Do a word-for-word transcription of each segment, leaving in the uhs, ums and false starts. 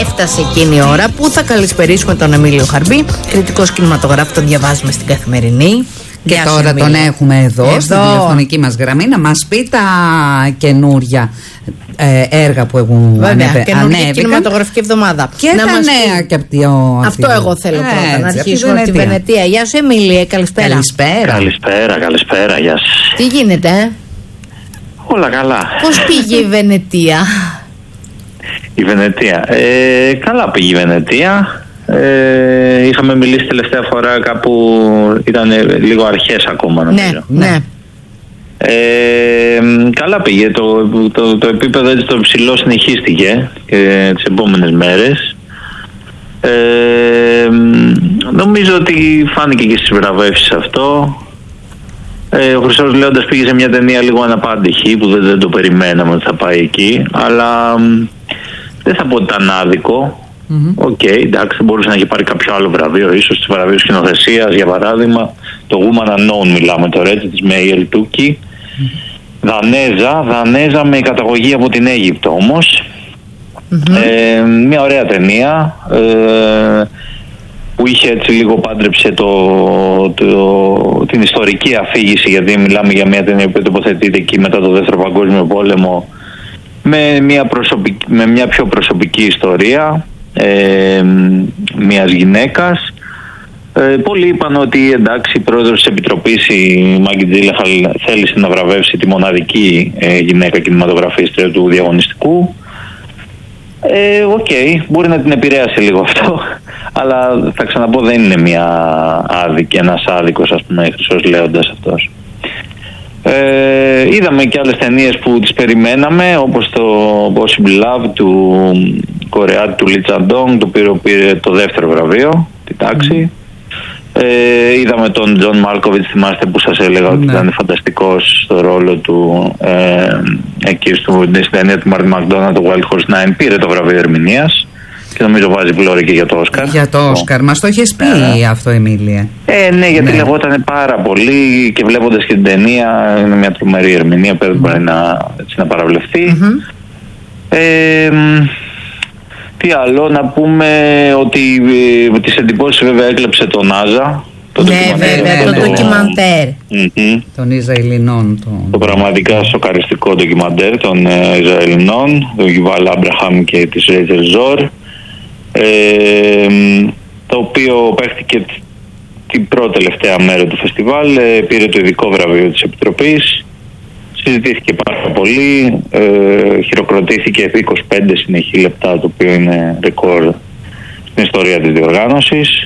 έφτασε εκείνη η ώρα που θα καλησπερίσουμε τον Εμίλιο Χαρμπή, κριτικός κινηματογράφου, τον διαβάζουμε στην Καθημερινή. Και Γεια τώρα τον έχουμε εδώ, εδώ στην τηλεφωνική μας γραμμή να μας πει τα καινούρια ε, έργα που έχουν ανέβει. Καινούργια κινηματογραφική εβδομάδα. Και να τα μας νέα πει... και από τη, ο, αυτό αυτή. Εγώ θέλω πρώτα Έτσι, να αρχίσουμε από τη Βενετία. Γεια σου Εμίλιε, καλησπέρα. Καλησπέρα. Καλησπέρα, καλησπέρα, γεια σας. Τι γίνεται, ε? Όλα καλά. Πώς πήγε η Βενετία? Η Βενετία, ε, καλά πήγε η Βενετία. Ε, είχαμε μιλήσει τελευταία φορά κάπου, ήταν λίγο αρχές ακόμα νομίζω. Ναι, ναι. Ε, καλά πήγε, το, το, το επίπεδο έτσι το υψηλό συνεχίστηκε και τις επόμενες μέρες. Ε, νομίζω ότι φάνηκε και στις βραβεύσεις αυτό. Ε, ο Χρυσός Λέοντας πήγε σε μια ταινία λίγο αναπάντηχη που δεν, δεν το περιμέναμε ότι θα πάει εκεί, αλλά δεν θα πω ότι ήταν άδικο. Οκ, mm-hmm. okay, εντάξει, μπορούσε να έχει πάρει κάποιο άλλο βραβείο, ίσως τη βραβείο σκηνοθεσίας, για παράδειγμα, το Woman Unknown μιλάμε τώρα, έτσι, της Μέιελ Τούκι. Mm-hmm. Δανέζα, Δανέζα με καταγωγή από την Αίγυπτο όμως. Mm-hmm. Ε, μια ωραία ταινία ε, που είχε έτσι λίγο πάντρεψε το, το, την ιστορική αφήγηση, γιατί μιλάμε για μια ταινία που τοποθετείται εκεί μετά το Δεύτερο Παγκόσμιο Πόλεμο με μια, προσωπική, με μια πιο προσωπική ιστορία ε, μιας γυναίκας. Ε, πολλοί είπαν ότι εντάξει, η πρόεδρος της Επιτροπής, η Μάγκη Τζίλεχαλ, θέλησε να βραβεύσει τη μοναδική ε, γυναίκα κινηματογραφίστρια του διαγωνιστικού. Ε, Οκ, okay, μπορεί να την επηρέασε λίγο αυτό, αλλά θα ξαναπώ δεν είναι μια άδικη, ένας άδικος, ας πούμε, Χρυσός Λέοντας αυτός. Ε, είδαμε και άλλες ταινίες που τις περιμέναμε, όπως το Possible Love του Κορεάτη του Λι Τσαντόγκ, το οποίο πήρε το δεύτερο βραβείο, την τάξη. Mm. Ε, είδαμε τον Τζον Μάλκοβιτς, θυμάστε που σας έλεγα ότι mm. ήταν φανταστικός στο ρόλο του ε, εκεί στην ταινία του Μάρτιν Μακδόναλντ, το Wild Horse Nine, πήρε το βραβείο ερμηνείας. Και νομίζω βάζει πλώρη και για το Όσκαρ. Για το Όσκαρ. Μας το έχεις πει ε, αυτό, Εμίλια. Ε, ναι, γιατί ναι. λεγόταν πάρα πολύ και βλέποντας και την ταινία, είναι μια τρομερή ερμηνεία που mm. μπορεί να, έτσι, να παραβλεφθεί. Mm-hmm. Ε, τι άλλο, να πούμε ότι ε, τις εντυπώσεις βέβαια έκλεψε το Νάζα. Το ναι, βέβαια, το ντοκιμαντέρ. Mm-hmm. Των Ισραηλινών. Το, το πραγματικά σοκαριστικό ντοκιμαντέρ των ε, Ισραηλινών, του Γιουβάλ Άμπραχαμ και της Ρέιτσελ Ζόρ. Ε, το οποίο παίχτηκε την πρώτη τελευταία μέρα του φεστιβάλ, ε, πήρε το ειδικό βραβείο της Επιτροπής, συζητήθηκε πάρα πολύ, ε, χειροκροτήθηκε είκοσι πέντε συνεχή λεπτά, το οποίο είναι ρεκόρ στην ιστορία της διοργάνωσης,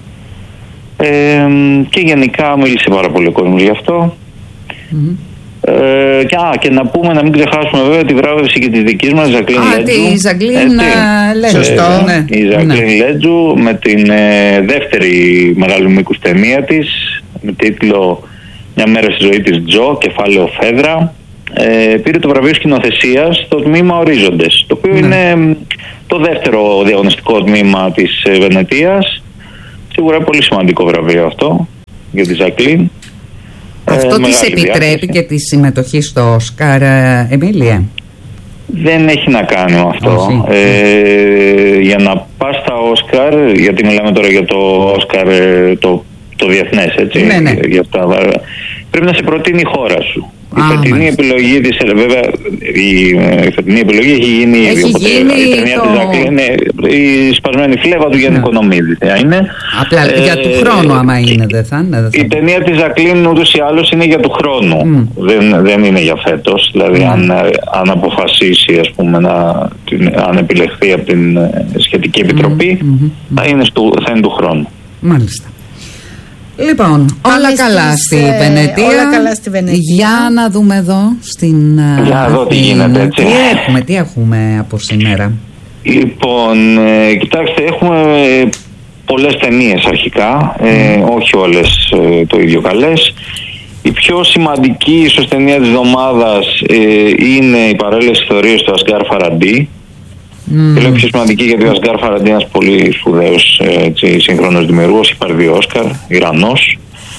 ε, και γενικά μίλησε πάρα πολύ ο κόσμος γι' αυτό. Mm-hmm. Ε, και, α, και να πούμε, να μην ξεχάσουμε βέβαια τη βράβευση και της δικής μας Ζακλίν Λέτζου. Α, τη Ζακλίν Λέτζου. Σωστό. Ναι. Η Ζακλίν ναι. Λέτζου με την ε, δεύτερη μεγάλου μήκους ταινία της, με τίτλο «Μια μέρα στη ζωή της Τζο», κεφάλαιο Φέδρα. Ε, πήρε το βραβείο σκηνοθεσίας στο τμήμα Ορίζοντες, το οποίο ναι. είναι το δεύτερο διαγωνιστικό τμήμα της ε, Βενετίας. Σίγουρα πολύ σημαντικό βραβείο αυτό για τη Ζακλίν. Αυτό ε, της επιτρέπει διάθεση. Και τη συμμετοχή στο Όσκαρ, Εμίλια? Δεν έχει να κάνει με αυτό. Ε, για να πας στα Όσκαρ, γιατί μιλάμε τώρα για το Όσκαρ το, το διεθνές, έτσι, ναι, ναι. Για αυτά, πρέπει να σε προτείνει η χώρα σου. Η φετινή επιλογή της, βέβαια, η, η φετινή επιλογή έχει γίνει ήδη. Έχει γίνει η ταινία το... της Ζακλίν είναι η σπασμένη φλέβα του Γιάννη Οικονομίδη. Είναι. Απλά ε, για του χρόνου, άμα είναι, δεν θα είναι. Η ταινία της Ζακλίν ούτως ή άλλως είναι για του χρόνου. Mm. Δεν, δεν είναι για φέτος. Δηλαδή, mm. αν, αν αποφασίσει, ας πούμε, να, αν επιλεχθεί από την σχετική επιτροπή, mm. Mm. Θα, είναι στο, θα είναι του χρόνου. Μάλιστα. Λοιπόν, όλα καλά, στη Βενετία. όλα καλά στη Βενετία. Για να δούμε εδώ στην. Για να δω τι γίνεται, έτσι. Τι έχουμε, τι έχουμε από σήμερα? Λοιπόν, ε, κοιτάξτε, έχουμε ε, πολλές ταινίες αρχικά, ε, mm. όχι όλες ε, το ίδιο καλές. Η πιο σημαντική ίσως ταινία της εβδομάδας ε, είναι η παράλληλες ιστορίες του Ασγκάρ Φαραντί. Mm. Και λέω πιο σημαντική γιατί ο Ασγκάρ Φαραντί είναι ένας πολύ σπουδαίος έτσι, σύγχρονος δημιουργός, έχει πάρει δύο Όσκαρ, Ιρανός.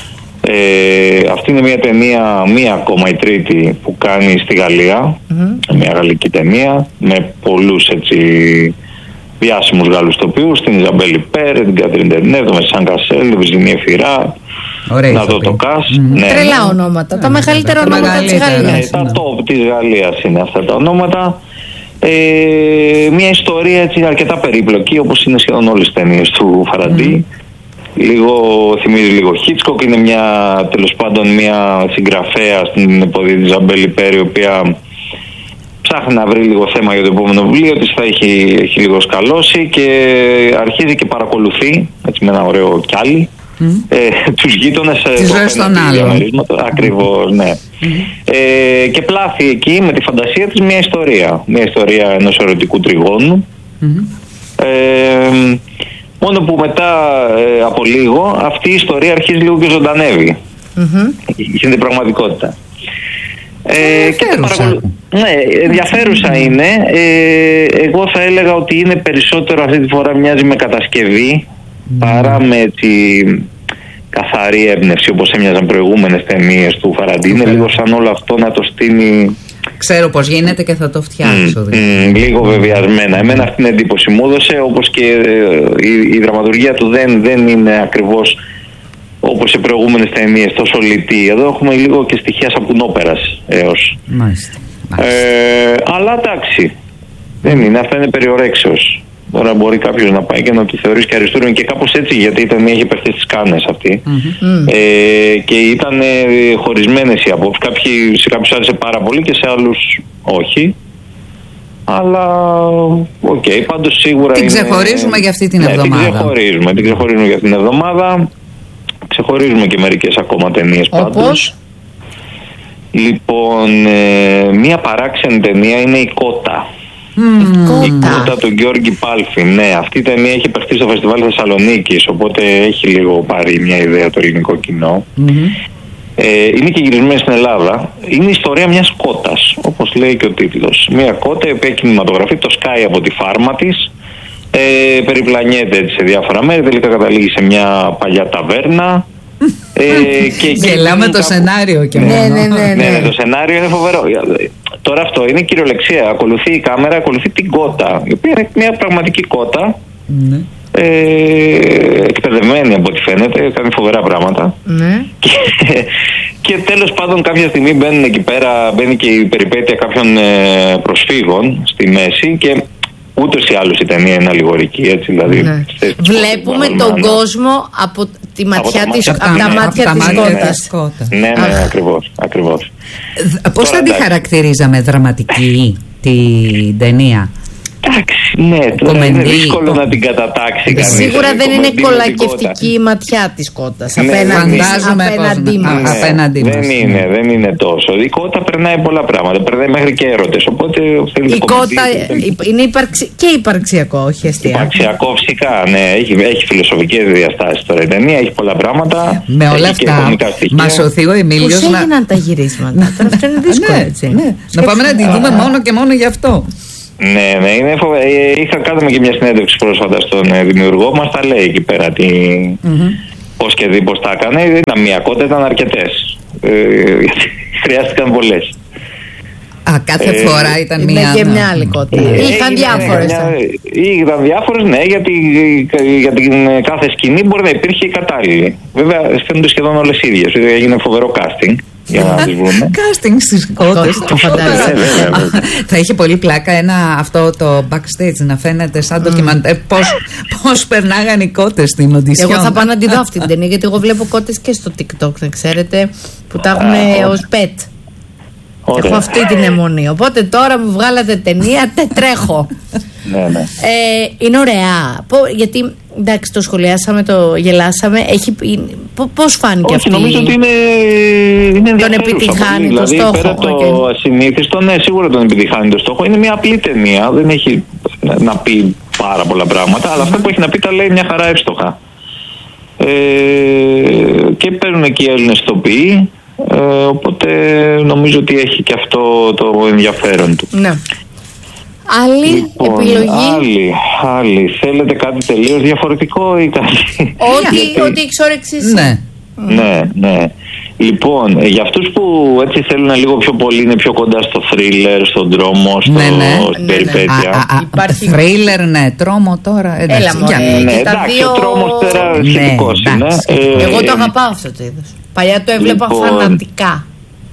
Ε, αυτή είναι μια ταινία, μία ακόμα η τρίτη που κάνει στη Γαλλία, mm-hmm. μια γαλλική ταινία με πολλούς έτσι, διάσημους Γάλλους τοπίους, την Ιζαμπέλ Πέρε, την Κατρίν Ντενεύ, τον Μεσάν Κασέλ, την Βιρζινία Φυρά, να δω το Κας. Mm-hmm. Ναι, τρελά ονόματα, ναι, τα μεγαλύτερα ονόματα μεγαλύτερα, της Γαλλίας. Ναι, τα top της Γαλλίας είναι αυτά τα ονόματα. Ε, μια ιστορία έτσι αρκετά περίπλοκη, όπως είναι σχεδόν όλες τις ταινίες του Φαραντί. Mm. Λίγο, θυμίζει λίγο Χίτσκοκ, είναι μια, τέλος πάντων, μια συγγραφέα στην εποχή της Ιζαμπέλ Πέρε, η οποία ψάχνει να βρει λίγο θέμα για το επόμενο βιβλίο της, θα έχει, έχει λίγο σκαλώσει και αρχίζει και παρακολουθεί, έτσι με ένα ωραίο κιάλι, mm. ε, τους γείτονες της ζωής των άλλων. Ακριβώς, ναι. Mm-hmm. Ε, και πλάθει εκεί με τη φαντασία της μια ιστορία, μια ιστορία ενός ερωτικού τριγώνου. Mm-hmm. Ε, μόνο που μετά ε, από λίγο αυτή η ιστορία αρχίζει λίγο και ζωντανεύει. Mm-hmm. Γίνεται πραγματικότητα. Ε, και παρακολου... Ναι, ενδιαφέρουσα είναι. Ε, εγώ θα έλεγα ότι είναι περισσότερο αυτή τη φορά μοιάζει με κατασκευή mm. παρά με έτσι καθαρή έμπνευση όπως έμοιαζαν προηγούμενες ταινίες του Φαραντί. Είναι λίγο σαν όλο αυτό να το στείνει. Ξέρω πώς γίνεται και θα το φτιάξω. Mm, mm, λίγο βεβαιασμένα. Εμένα αυτή την εντύπωση μου έδωσε, όπως και ε, η, η δραματουργία του δεν, δεν είναι ακριβώς όπως σε προηγούμενες ταινίες τόσο λιτή. Εδώ έχουμε λίγο και στοιχεία σαπουνόπερας έως. Μάλιστα. Ε, αλλά εντάξει, δεν είναι, αυτά είναι περιορέξεως. Τώρα μπορεί κάποιος να πάει και να του θεωρήσει και αριστούργημα και κάπως έτσι, γιατί η ταινία έχει παιχτεί στις Κάνες αυτή. Mm-hmm. Ε, και ήταν χωρισμένες οι απόψεις. Κάποιοι, σε κάποιους άρεσε πάρα πολύ και σε άλλους όχι. Αλλά οκ, okay, πάντως σίγουρα την είναι... ξεχωρίζουμε για αυτή την ναι, εβδομάδα. Την ξεχωρίζουμε, την ξεχωρίζουμε για την εβδομάδα. Ξεχωρίζουμε και μερικές ακόμα ταινίες πάντως. Λοιπόν, ε, μία παράξενη ταινία είναι η Κότα. Mm. Η Κότα του Γιώργη Πάλφη. Ναι, αυτή η ταινία έχει παιχτεί στο Φεστιβάλ Θεσσαλονίκης, οπότε έχει λίγο πάρει μια ιδέα το ελληνικό κοινό. Mm-hmm. Ε, είναι και γυρισμένη στην Ελλάδα. Είναι η ιστορία μιας κότας, όπως λέει και ο τίτλος. Μια κότα η οποία κινηματογραφεί, το σκάει από τη φάρμα της. Ε, περιπλανιέται έτσι σε διάφορα μέρη, τελικά καταλήγει σε μια παλιά ταβέρνα. ε, και, Γελάμε το κάπου... σενάριο και ναι, ναι, ναι, ναι. ναι, ναι, το σενάριο είναι φοβερό. Τώρα αυτό είναι κυριολεξία. Ακολουθεί η κάμερα, ακολουθεί την κότα, η οποία είναι μια πραγματική κότα. Ναι. Ε, εκπαιδευμένη από ό,τι φαίνεται, κάνει φοβερά πράγματα. Ναι. Και, και τέλος πάντων κάποια στιγμή μπαίνουν εκεί πέρα, μπαίνει και η περιπέτεια κάποιων ε, προσφύγων στη μέση και ούτως ή άλλως η ταινία είναι αλληγορική, έτσι, δηλαδή. Ναι. Βλέπουμε τον κόσμο από τη ματιά της, από τα μάτια της κότας. Ναι, ναι, ναι, ακριβώς, ακριβώς. Πώς θα τη χαρακτηρίζαμε, δραματική την ταινία? Εντάξει, ναι, τώρα είναι δύσκολο να την κατατάξει κανείς. Σίγουρα δεν είναι κολακευτική η ματιά της κότας απέναντί μας. Δεν είναι, δεν είναι τόσο. Η κότα περνάει πολλά πράγματα, περνάει μέχρι και έρωτες. Οπότε η κότα είναι και υπαρξιακό, όχι αστεία. Υπαρξιακό φυσικά, ναι, έχει φιλοσοφικές διαστάσεις τώρα η ταινία, έχει πολλά πράγματα. Με όλα αυτά μας σωθεί ο Εμίλιος. Πώς έγιναν τα γυρίσματα, τώρα αυτό είναι δύσκολο, έτσι. Να πάμε να τη δούμε μόνο και μόνο γι' αυτό. Ναι, ναι, είναι φοβε... είχα κάνει και μια συνέντευξη πρόσφατα στον δημιουργό μας, τα λέει εκεί πέρα τι... mm-hmm. πώς και δει, πώς τα έκανε. Δεν ήταν μία κότα, ήταν αρκετές. Ε, χρειάστηκαν πολλές. Α, κάθε ε, φορά ήταν μία. Είναι και μια άλλη κότα. Ε, είχαν διάφορες. Είχαν διάφορες, ναι, γιατί για την κάθε σκηνή μπορεί να υπήρχε κατάλληλη. Βέβαια, φαίνονται σχεδόν όλες ίδιες. Έγινε φοβερό casting. Για να τις βρούμε. Casting στις κότες. Το φαντάζομαι. Θα είχε πολύ πλάκα ένα αυτό το backstage να φαίνεται σαν ντοκιμαντέρ. Πώς περνάγαν οι κότες στην οντισιόν. Εγώ θα πάω να τη δω αυτή την ταινία, γιατί εγώ βλέπω κότες και στο TikTok, να ξέρετε, που τα έχουν ως pet. Έχω αυτή την αιμονή. Οπότε τώρα μου βγάλατε ταινία, τρέχω. Ναι, ναι. Ε, είναι ωραία. Γιατί εντάξει, το σχολιάσαμε, το γελάσαμε. Έχει, πώς φάνηκε όχι, αυτή? Νομίζω ότι είναι, είναι τον επιτυχάνει το δηλαδή, στόχο. Πέρα το ασυνήθιστο, ναι, σίγουρα τον επιτυχάνει το στόχο. Είναι μια απλή ταινία. Δεν έχει να, να πει πάρα πολλά πράγματα. Αλλά mm-hmm. αυτά που έχει να πει τα λέει μια χαρά εύστοχα. Ε, και παίρνουν εκεί οι Έλληνες ηθοποιοί. Ε, οπότε νομίζω ότι έχει και αυτό το ενδιαφέρον του. Ναι. Άλλη λοιπόν, επιλογή. Άλλη, άλλη. Θέλετε κάτι τελείως διαφορετικό ή κάτι? Ό,τι, Γιατί... ό,τι εξόρεξες. Ναι. Ναι, ναι. Λοιπόν, ε, για αυτούς που έτσι θέλουν λίγο πιο πολύ, είναι πιο κοντά στο thriller, στον τρόμο, στο, ναι, ναι. στην ναι, περιπέτεια. Α, α, α, Υπάρχει... Thriller, ναι, τρόμο τώρα. Εντάξει, Έλα, μωρέ, ναι, και τα εντάξει, δύο... ο τρόμος τώρα ναι, σχετικός είναι. Ε, Εγώ το αγαπάω αυτό το είδος. Παλιά το έβλεπα λοιπόν, φανατικά.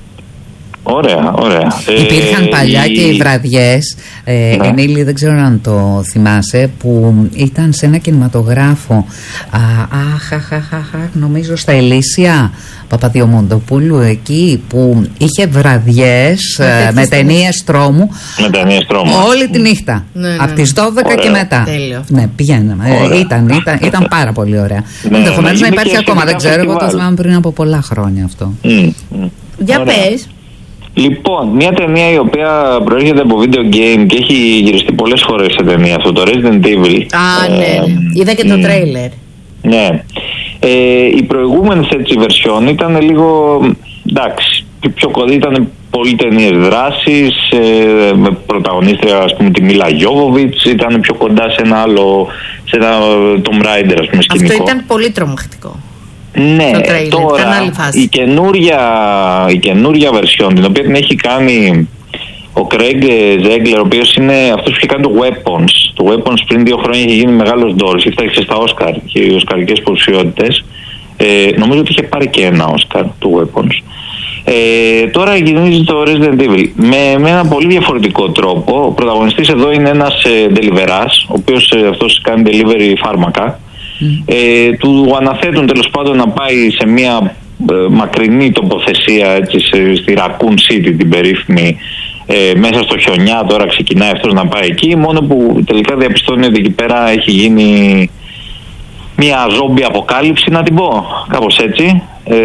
Ωραία, ωραία. Υπήρχαν ε, παλιά η... και οι βραδιές, ε, ναι. Εμίλη, δεν ξέρω αν το θυμάσαι, που ήταν σε ένα κινηματογράφο, α, αχ, αχ, αχ, αχ, νομίζω στα Ελίσια Παπαδιομοντοπούλου, εκεί που είχε βραδιές ε, με ταινίες τρόμου, με ταινίες τρόμου όλη τη νύχτα, ναι, ναι. από τις δώδεκα ωραία. Και μετά. Τέλειο. Ναι, πηγαίναμε. Ε, ήταν, ήταν, ήταν πάρα πολύ ωραία. Ναι, ενδεχομένως ναι, να υπάρχει ακόμα, δεν ξέρω, εγώ το φεστιβάλ. θυμάμαι πριν από πολλά χρόνια αυτό. Mm, mm. Για Ωραία. πες. Λοιπόν, μια ταινία η οποία προέρχεται από video game και έχει γυριστεί πολλές φορές σε ταινία, αυτό το Resident Evil. Α, ναι, ναι. Ε, Είδα και το mm, τρέιλερ. Ναι. Ε, οι προηγούμενες έτσι version ήταν λίγο, εντάξει, πιο κοντά, ήταν πολλοί ταινίες δράσης, ε, με πρωταγωνίστρια, ας πούμε, τη Μίλα Γιόβοβιτς, ήταν πιο κοντά σε ένα άλλο, σε ένα Tomb Raider, ας πούμε, σκηνικό. Αυτό ήταν πολύ τρομακτικό. Ναι, τρέιλερ, τώρα ήταν άλλη φάση. η καινούρια, η καινούρια version, την οποία την έχει κάνει ο Craig Zegler, ο οποίος είναι αυτός που είχε κάνει το Weapons. Το Weapons πριν δύο χρόνια είχε γίνει μεγάλος ντόρος, έφταξε στα Oscar, είχε οσκαρικές υποψηφιότητες. Ε, νομίζω ότι είχε πάρει και ένα Oscar το Weapons. Ε, τώρα γυρίζει το Resident Evil με, με ένα πολύ διαφορετικό τρόπο. Ο πρωταγωνιστής εδώ είναι ένας ε, deliverás, ο οποίος ε, αυτός κάνει delivery φάρμακα. Mm. Ε, του αναθέτουν τέλος πάντων να πάει σε μια ε, μακρινή τοποθεσία, έτσι, σε, στη Raccoon City την περίφημη, ε, μέσα στο χιονιά. Τώρα ξεκινάει αυτός να πάει εκεί, μόνο που τελικά διαπιστώνει ότι εκεί πέρα έχει γίνει μια ζόμπι αποκάλυψη, να την πω κάπως έτσι.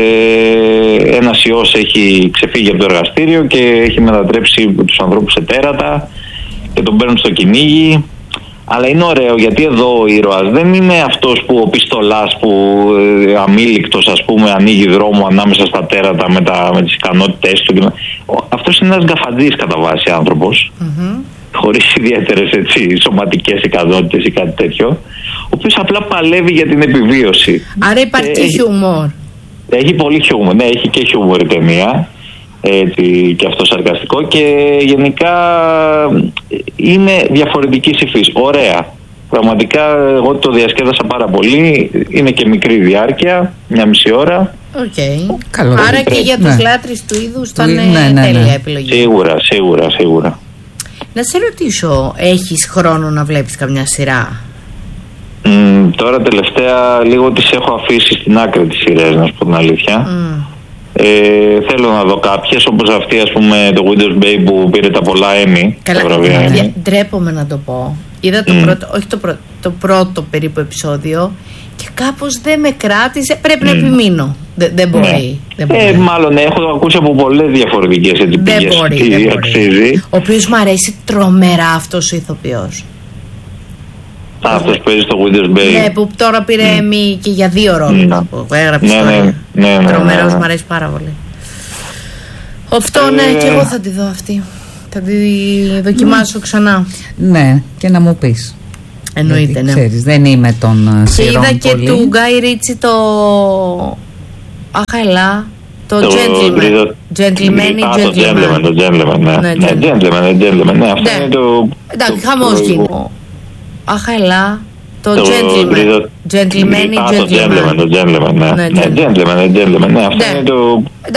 ε, ένας ιός έχει ξεφύγει από το εργαστήριο και έχει μετατρέψει τους ανθρώπους σε τέρατα και τον παίρνουν στο κυνήγι. Αλλά είναι ωραίο γιατί εδώ ο ήρωας δεν είναι αυτός που ο πιστολάς που ε, αμήλικτος, ας πούμε, ανοίγει δρόμο ανάμεσα στα τέρατα με, τα, με τις ικανότητες του. Αυτός είναι ένας γκαφαντής κατά βάση άνθρωπος, mm-hmm. χωρίς ιδιαίτερες, έτσι, σωματικές ικανότητες ή κάτι τέτοιο, ο οποίος απλά παλεύει για την επιβίωση. Άρα υπάρχει ε, χιούμορ. Έχει πολύ χιούμορ, ναι, έχει και χιούμορ η ταινία. Έτσι, και αυτό σαρκαστικό, και γενικά είναι διαφορετική υφής. Ωραία. Πραγματικά εγώ το διασκέδασα πάρα πολύ. Είναι και μικρή διάρκεια, μια μισή ώρα. Okay. Καλό. Άρα και για τους ναι. λάτρεις του είδους ήταν ναι, ναι, ναι. τέλεια επιλογή. Σίγουρα, σίγουρα, σίγουρα. Να σε ρωτήσω, έχεις χρόνο να βλέπεις καμιά σειρά? Mm, τώρα τελευταία λίγο τις έχω αφήσει στην άκρη τις σειρές, να σου πω την αλήθεια. Mm. Ε, θέλω να δω κάποιες, όπως αυτή, ας πούμε, το Widow's Bay που πήρε τα πολλά Emmy. Καλά, τα βραβεία Emmy. ντρέπομαι να το πω. Είδα το, mm. πρώτο, όχι το, πρώτο, το πρώτο περίπου επεισόδιο και κάπως δεν με κράτησε. Πρέπει mm. να επιμείνω. Δε, δεν μπορεί. Ναι. Δεν μπορεί. Ε, μάλλον έχω ακούσει από πολλές διαφορετικές έτσι, δεν πηγές μπορεί, τι δεν αξίζει. Μπορεί. Ο οποίος μου αρέσει τρομερά αυτός ο ηθοποιός. Αυτός που παίζει στο Widow's Bay. Ναι, που τώρα πήρε mm. Emmy και για δύο ρόλους mm. που έγραψε. Ναι, ναι, ναι, ναι, τρομερός, ναι, ναι. μου αρέσει πάρα πολύ. Αυτό ε... ναι, και εγώ θα τη δω αυτή. Θα τη δοκιμάσω ξανά. Ναι, και να μου πεις. Εννοείται, γιατί, ναι. Ξέρεις, δεν είμαι των σειρών πολύ. Και είδα και του Γκάι Ρίτσι το Αχαλά, το, το Gentleman. Gentleman, ah, το Gentleman, το Gentleman, ναι. Ναι, ναι, Gentleman, Gentleman, ναι. Αυτό είναι το... Εντάξει, χαμός γίνει. Αχαλά, το Gentleman. Gentleman, Gentleman. Το Gentleman, το Gentleman, ναι. Ναι, Gentleman, Gentleman, ναι. Αυτό είναι το...